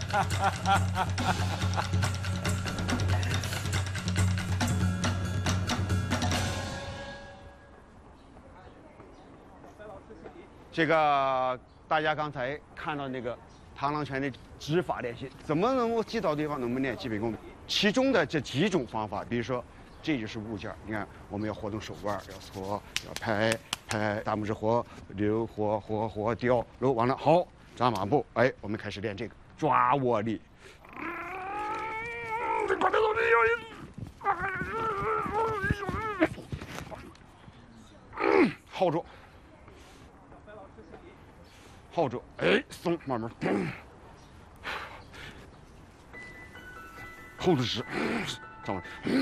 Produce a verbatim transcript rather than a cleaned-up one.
这个大家刚才看到那个螳螂拳的指法练习，怎么能够击倒对方？能不能练基本功？其中的这几种方法，比如说，这就是物件，你看我们要活动手腕，要搓，要拍拍，大拇指活溜活活活掉，揉完了好，扎马步，哎，我们开始练这个抓握力。耗住。耗住，哎，松，慢慢，hold 住时，这么。